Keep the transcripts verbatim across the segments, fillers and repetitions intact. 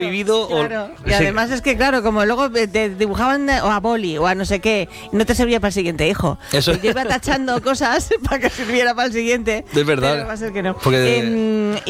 vivido. Claro. O, y además sí. Es que, claro, como luego te dibujaban o a boli o a no sé qué, no te servía para el siguiente hijo. Eso. Yo iba tachando cosas para que sirviera para el siguiente. Es verdad. Pero va a ser que no. Porque... Eh,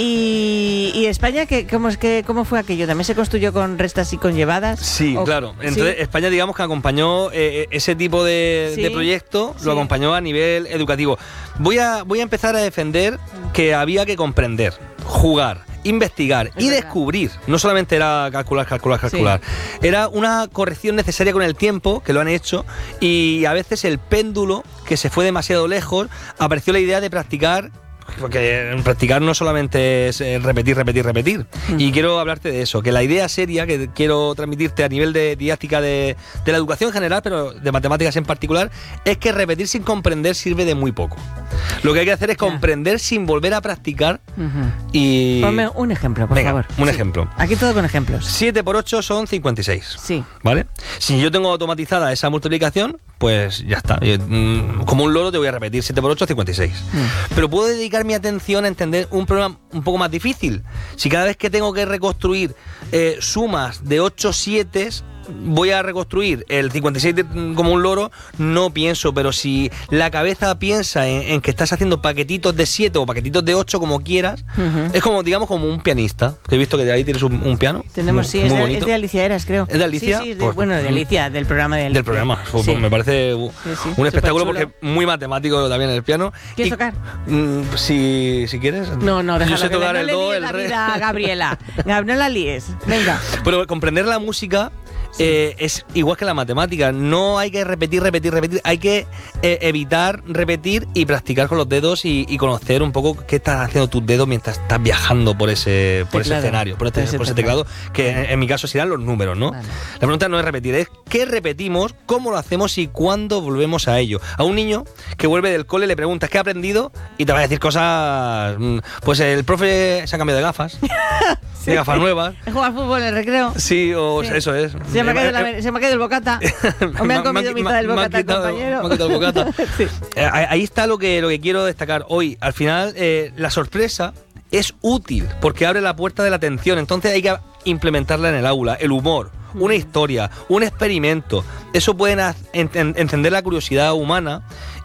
y, ¿Y España qué, cómo, es que, cómo fue aquello? ¿También se construyó con restas y con llevadas? Sí, o, claro. Entonces, ¿sí? España, digamos que acompañó eh, ese tipo de, ¿Sí? de proyecto, sí. lo acompañó a nivel educativo. Voy a, voy a empezar a defender que había que comprender, jugar, investigar es y verdad. descubrir. No solamente era calcular, calcular, calcular. Sí. Era una corrección necesaria con el tiempo, que lo han hecho, y a veces el péndulo, que se fue demasiado lejos, apareció la idea de practicar. Porque practicar no solamente es repetir, repetir, repetir. Mm. Y quiero hablarte de eso, que la idea seria que quiero transmitirte a nivel de didáctica de, de la educación en general, pero de matemáticas en particular, es que repetir sin comprender sirve de muy poco. Lo que hay que hacer es comprender sin volver a practicar. Uh-huh. Y... Ponme un ejemplo, por Venga, favor. un sí. ejemplo. Aquí todo con ejemplos. siete por ocho son cincuenta y seis. Sí. ¿Vale? Si yo tengo automatizada esa multiplicación, pues ya está. Como un loro te voy a repetir siete por ocho, cincuenta y seis. Mm. Pero puedo dedicar mi atención a entender un problema un poco más difícil. Si cada vez que tengo que reconstruir eh, sumas de ocho siete, voy a reconstruir el cincuenta y seis de, como un loro, no pienso. Pero si la cabeza piensa en, en que estás haciendo paquetitos de siete o paquetitos de ocho, como quieras, uh-huh. es como, digamos, como un pianista. Que he visto que de ahí tienes un, un piano. Tenemos, muy, sí, muy es, de, bonito. es de Alicia Eras, creo. ¿Es de Alicia? Sí, sí, de, pues, bueno, de Alicia, del programa de Alicia. Del programa. Pues, sí. Me parece sí, sí, un espectáculo porque muy matemático también el piano. ¿Quieres y, tocar? Mm, si, si quieres. No, no, déjalo. Yo sé que tocar no el le do, el la re. Vida, Gabriela. No la líes. Venga. Pero comprender la música... Sí. Eh, es igual que la matemática, no hay que repetir, repetir, repetir, hay que eh, evitar repetir y practicar con los dedos y, y conocer un poco qué estás haciendo tus dedos mientras estás viajando por ese, por ese escenario, por, este, por ese teclado, que en, en mi caso serán los números, ¿no? Vale. La pregunta no es repetir, es qué repetimos, cómo lo hacemos y cuándo volvemos a ello. A un niño que vuelve del cole le preguntas ¿qué ha aprendido? Y te va a decir cosas, pues el profe se ha cambiado de gafas. Sí. De gafas nuevas. He jugado al fútbol en el recreo. Sí, o sí. eso es. Se me, ha caído la, se me ha caído el bocata. O me han comido mitad del bocata el compañero. Me el bocata. Sí. eh, ahí está lo que, lo que quiero destacar hoy. Al final, eh, la sorpresa es útil porque abre la puerta de la atención. Entonces hay que implementarla en el aula. El humor, una historia, un experimento. Eso puede en, en, encender la curiosidad humana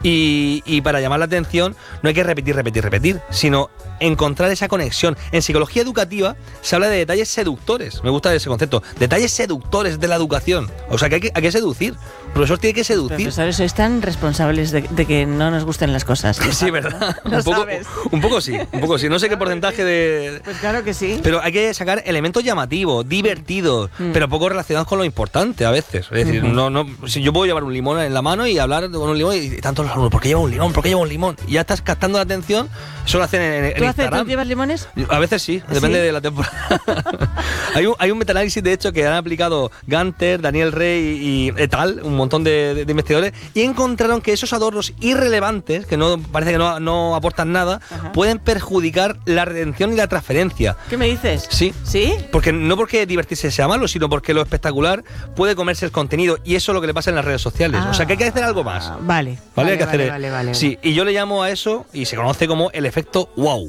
y, y para llamar la atención no hay que repetir, repetir, repetir, sino encontrar esa conexión. En psicología educativa se habla de detalles seductores. Me gusta ese concepto. Detalles seductores de la educación. O sea, que hay que, hay que seducir. El profesor tiene que seducir. Los profesores sois tan responsables de, de que no nos gusten las cosas. Sí, ¿verdad? ¿No un, poco, sabes? un poco sí. Un poco sí. No sé qué porcentaje de... Pues claro que sí. Pero hay que sacar elementos llamativos, divertidos, mm. pero poco relacionados con lo importante a veces. Es decir, uh-huh. no, no, si yo puedo llevar un limón en la mano y hablar con un limón y tanto los alumnos, ¿por qué lleva un limón? ¿Por qué lleva un limón? Y ya estás captando la atención. Eso lo hacen en, en ¿Tú Instagram. Haces, ¿Tú llevas limones? A veces sí, depende ¿Sí? de la temporada. hay, un, hay un metaanálisis, de hecho, que han aplicado Gunter, Daniel Rey y et al, un montón de, de, de investigadores, y encontraron que esos adornos irrelevantes, que no parece que no, no aportan nada, Ajá. pueden perjudicar la retención y la transferencia. ¿Qué me dices? Sí. ¿Sí? Porque no porque divertirse sea malo, sino porque lo espectacular puede comerse el contenido, y eso es lo que le pasa en las redes sociales. Ah, o sea, que hay que hacer algo más. Vale. Vale, vale hay que vale, hacer. Vale, vale, sí, y yo le llamo a eso, y se conoce como el efecto wow.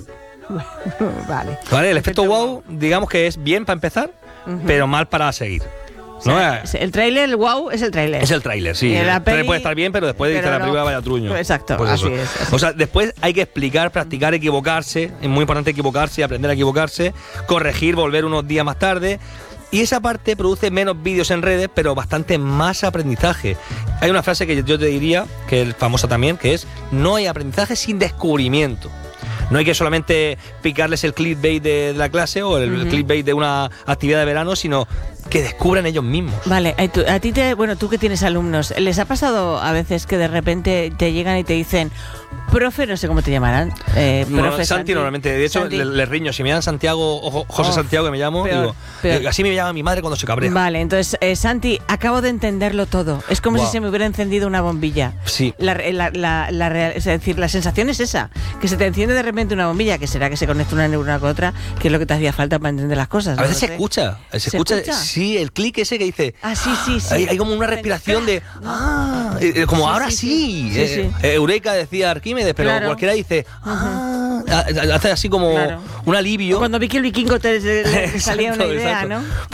Vale. Vale, el efecto wow, digamos que es bien para empezar, uh-huh. pero mal para seguir. ¿No? O sea, el tráiler, el wow, es el tráiler. Es el tráiler, sí. El peli, puede estar bien, pero después pero dice no. la película vaya truño. Exacto, pues así es. Así. O sea, después hay que explicar, practicar, equivocarse. Es muy importante equivocarse y aprender a equivocarse. Corregir, volver unos días más tarde. Y esa parte produce menos vídeos en redes, pero bastante más aprendizaje. Hay una frase que yo te diría, que es famosa también, que es: no hay aprendizaje sin descubrimiento. No hay que solamente picarles el clickbait de, de la clase o el, uh-huh. el clickbait de una actividad de verano, sino que descubran ellos mismos. Vale, a ti te, bueno, tú que tienes alumnos, ¿les ha pasado a veces que de repente te llegan y te dicen, profe, no sé cómo te llamarán? Eh, no, profe Santi, Santi normalmente, de hecho le, le riño, si me llaman Santiago o José oh, Santiago que me llamo, peor, digo, peor. Así me llama mi madre cuando se cabrea. Vale, entonces, eh, Santi, acabo de entenderlo todo. Es como wow. si se me hubiera encendido una bombilla. Sí. La, la, la, la, la, es decir, la sensación es esa, que se te enciende de repente una bombilla, que será que se conecta una neurona con otra, que es lo que te hacía falta para entender las cosas. A veces ¿no? se sé. escucha, se, se escucha, escucha, sí, el clic ese que dice, ah, sí, sí, sí. Hay, hay como una respiración de, ah, eh, como sí, ahora sí, sí. sí, eh, sí. Eureka decía Arquímedes, pero claro. cualquiera dice, ah, uh-huh. hace así como claro. un alivio. Cuando vi que el vikingo te, te, te salía una idea, exacto. ¿no?